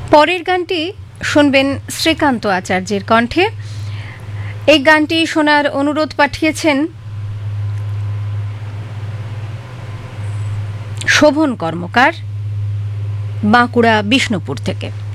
পরের গানটি শুনবেন শ্রীকান্ত আচার্যের কণ্ঠে। এই গানটি শোনার অনুরোধ পাঠিয়েছেন শোভন কর্মকার, বাঁকুড়া বিষ্ণুপুর থেকে।